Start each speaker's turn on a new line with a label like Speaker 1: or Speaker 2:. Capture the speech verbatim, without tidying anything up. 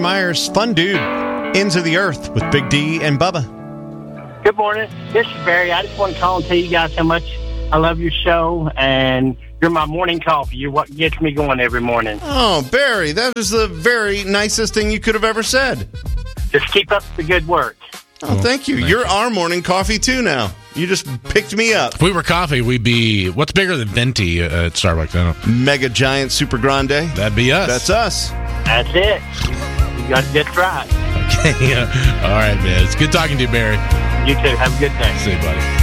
Speaker 1: Myers, Fun Dude, Ends of the Earth with Big D and Bubba.
Speaker 2: Good morning. This is Barry. I just want to call and tell you guys how much I love your show, and you're my morning coffee. You're what gets me going every morning.
Speaker 1: Oh, Barry, that is the very nicest thing you could have ever said.
Speaker 2: Just keep up the good work.
Speaker 1: Oh, thank you.
Speaker 3: Thank
Speaker 1: You're
Speaker 3: you.
Speaker 1: our morning coffee, too, now. You just picked me up.
Speaker 3: If we were coffee, we'd be, what's bigger than Venti uh, at Starbucks? I don't know.
Speaker 1: Mega Giant Super Grande.
Speaker 3: That'd be us.
Speaker 1: That's us.
Speaker 2: That's it. You got to get right.
Speaker 3: Okay. All right, man. It's good talking to you, Barry.
Speaker 2: You too. Have a good day.
Speaker 3: See you, buddy.